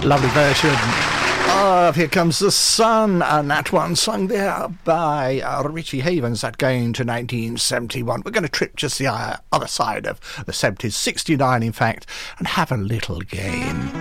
Lovely version of Here Comes the Sun, and that one sung there by Richie Havens, that going to 1971. We're going to trip just the other side of the 70s, 69 in fact, and have a little game.